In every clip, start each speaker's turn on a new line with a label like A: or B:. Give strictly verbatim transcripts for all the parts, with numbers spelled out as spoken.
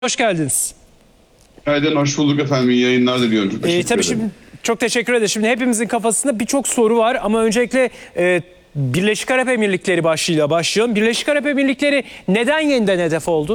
A: Hoş geldiniz.
B: Günaydın, hoş bulduk efendim. İyi yayınlar diliyorum. Çok teşekkür
A: Ee, tabii
B: ederim.
A: şimdi çok teşekkür ederim. Şimdi hepimizin kafasında birçok soru var ama öncelikle e, Birleşik Arap Emirlikleri başlığıyla başlayalım. Birleşik Arap Emirlikleri neden yeniden hedef oldu?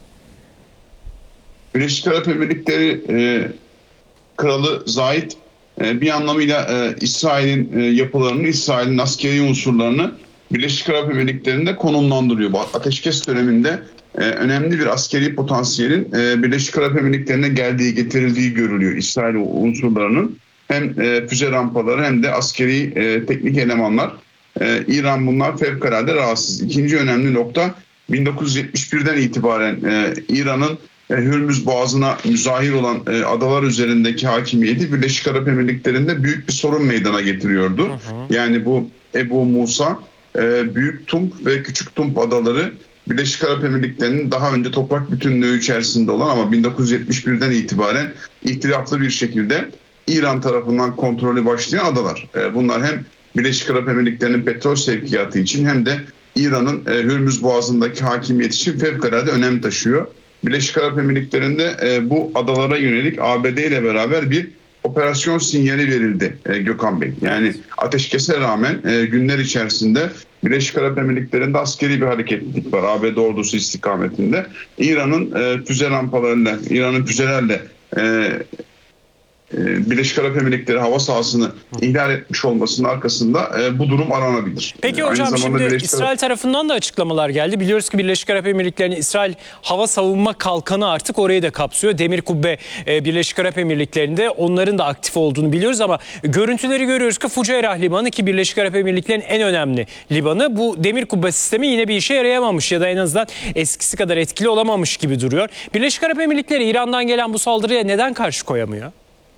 B: Birleşik Arap Emirlikleri e, Kralı Zayed e, bir anlamıyla e, İsrail'in e, yapılarını, İsrail'in askeri unsurlarını Birleşik Arap Emirlikleri'nde konumlandırıyor. Bu ateşkes döneminde e, önemli bir askeri potansiyelin e, Birleşik Arap Emirlikleri'ne geldiği, getirildiği görülüyor İsrail unsurlarının. Hem e, füze rampaları hem de askeri e, teknik elemanlar. E, İran bunlar fevkalade rahatsız. İkinci önemli nokta bin dokuz yüz yetmiş birden itibaren e, İran'ın e, Hürmüz Boğazı'na müzahir olan e, adalar üzerindeki hakimiyeti Birleşik Arap Emirlikleri'nde büyük bir sorun meydana getiriyordu. Hı hı. Yani bu Ebu Musa, e, Büyük Tump ve Küçük Tump adaları Birleşik Arap Emirlikleri'nin daha önce toprak bütünlüğü içerisinde olan ama bin dokuz yüz yetmiş birden itibaren ihtilaflı bir şekilde İran tarafından kontrolü başlayan adalar. E, bunlar hem Birleşik Arap Emirlikleri'nin petrol sevkiyatı için hem de İran'ın e, Hürmüz Boğazı'ndaki hakimiyet için fevkalade önem taşıyor. Birleşik Arap Emirlikleri'nde e, bu adalara yönelik A B D ile beraber bir operasyon sinyali verildi e, Gökhan Bey. Yani ateşkese rağmen e, günler içerisinde Birleşik Arap Emirlikleri'nde askeri bir hareketlilik var A B D ordusu istikametinde. İran'ın e, füze rampalarıyla, İran'ın füzelerle e, Birleşik Arap Emirlikleri hava sahasını ihlal etmiş olmasının arkasında e, bu durum aranabilir.
A: Peki
B: Aynı
A: hocam şimdi
B: Birleşik
A: İsrail
B: Arap...
A: tarafından da açıklamalar geldi. Biliyoruz ki Birleşik Arap Emirlikleri'nin İsrail hava savunma kalkanı artık orayı da kapsıyor. Demir Kubbe e, Birleşik Arap Emirlikleri'nde onların da aktif olduğunu biliyoruz ama görüntüleri görüyoruz ki Fuceyrah Limanı ki Birleşik Arap Emirlikleri'nin en önemli limanı. Bu Demir Kubbe sistemi yine bir işe yarayamamış ya da en azından eskisi kadar etkili olamamış gibi duruyor. Birleşik Arap Emirlikleri İran'dan gelen bu saldırıya neden karşı koyamıyor?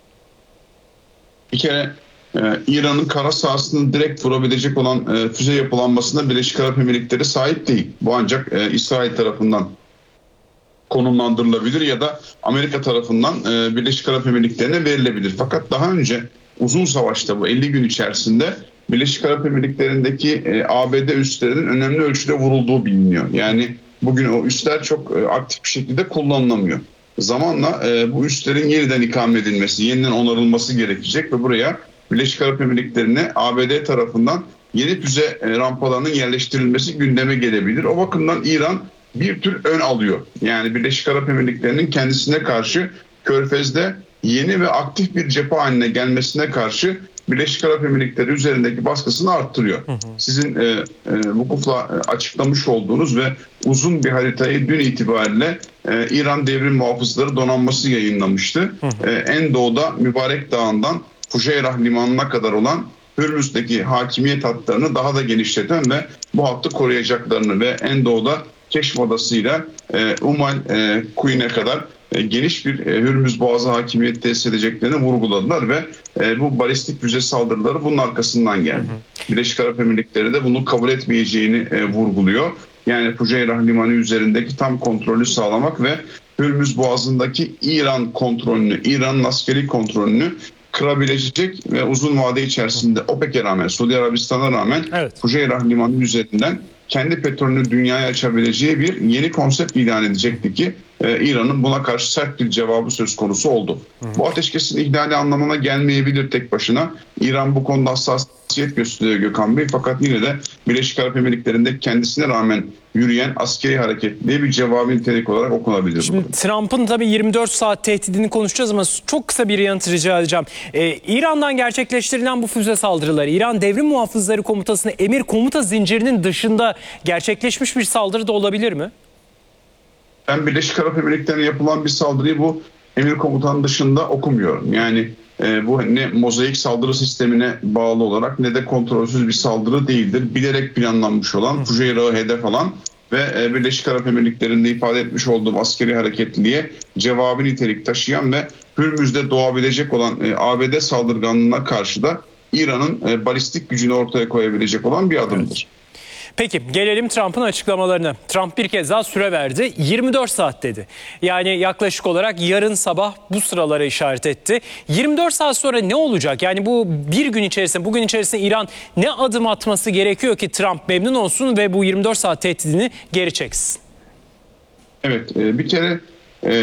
B: Bir kere e, İran'ın kara sahasını direkt vurabilecek olan e, füze yapılanmasına Birleşik Arap Emirlikleri sahip değil. Bu ancak e, İsrail tarafından konumlandırılabilir ya da Amerika tarafından e, Birleşik Arap Emirlikleri'ne verilebilir. Fakat daha önce uzun savaşta bu elli gün içerisinde Birleşik Arap Emirlikleri'ndeki e, A B D üslerinin önemli ölçüde vurulduğu biliniyor. Yani bugün o üsler çok e, aktif bir şekilde kullanılamıyor. Zamanla e, bu üslerin yeniden ikame edilmesi, yeniden onarılması gerekecek ve buraya Birleşik Arap Emirlikleri'ne A B D tarafından yeni füze e, rampalarının yerleştirilmesi gündeme gelebilir. O bakımdan İran bir tür ön alıyor. Yani Birleşik Arap Emirlikleri'nin kendisine karşı Körfez'de yeni ve aktif bir cephe haline gelmesine karşı Birleşik Arap Emirlikleri üzerindeki baskısını arttırıyor. Hı hı. Sizin e, e, vukufla açıklamış olduğunuz ve uzun bir haritayı dün itibariyle e, İran Devrim Muhafızları donanması yayınlamıştı. Hı hı. E, en doğuda Mübarek Dağı'ndan Fuceyrah Limanı'na kadar olan Hürmüz'deki hakimiyet hatlarını daha da genişleten ve bu hattı koruyacaklarını ve en doğuda Keşf Adası'yla e, Umal e, Kuyu'na kadar e, geniş bir e, Hürmüz Boğazı hakimiyeti tesis edeceklerini vurguladılar ve e, bu balistik füze saldırıları bunun arkasından geldi. Hı hı. Birleşik Arap Emirlikleri de bunu kabul etmeyeceğini e, vurguluyor. Yani Fuceyrah Limanı üzerindeki tam kontrolü sağlamak ve Hürmüz Boğazı'ndaki İran kontrolünü, İran'ın askeri kontrolünü kırabilecek ve uzun vade içerisinde OPEC'e rağmen, Suudi Arabistan'a rağmen evet. Fuceyrah Limanı üzerinden kendi petrolünü dünyaya açabileceği bir yeni konsept ilan edecekti ki e, İran'ın buna karşı sert bir cevabı söz konusu oldu. Hı. Bu ateşkesin ihlali anlamına gelmeyebilir tek başına. İran bu konuda hassasiyet gösteriyor Gökhan Bey. Fakat yine de Birleşik Arap Emirlikleri'nde kendisine rağmen yürüyen askeri hareketliğe bir cevabı nitelik olarak okunabilir.
A: Şimdi Trump'ın tabii yirmi dört saat tehdidini konuşacağız ama çok kısa bir yanıt rica edeceğim. Ee, İran'dan gerçekleştirilen bu füze saldırıları, İran Devrim Muhafızları Komutası'nın emir komuta zincirinin dışında gerçekleşmiş bir saldırı da olabilir mi?
B: Ben Birleşik Arap Emirlikleri'ne yapılan bir saldırıyı bu emir komutanın dışında okumuyorum. Yani e, bu ne mozaik saldırı sistemine bağlı olarak ne de kontrolsüz bir saldırı değildir. Bilerek planlanmış olan, Fuceyrah'ı hedef alan ve e, Birleşik Arap Emirlikleri'nde ifade etmiş olduğum askeri hareketliliğe cevabı nitelik taşıyan ve Hürmüz'de doğabilecek olan e, A B D saldırganlığına karşı da İran'ın e, balistik gücünü ortaya koyabilecek olan bir adımdır. Evet.
A: Peki gelelim Trump'ın açıklamalarına. Trump bir kez daha süre verdi. yirmi dört saat dedi. Yani yaklaşık olarak yarın sabah bu sıralara işaret etti. yirmi dört saat sonra ne olacak? Yani bu bir gün içerisinde, bugün içerisinde İran ne adım atması gerekiyor ki Trump memnun olsun ve bu yirmi dört saat tehdidini geri çeksin?
B: Evet, bir kere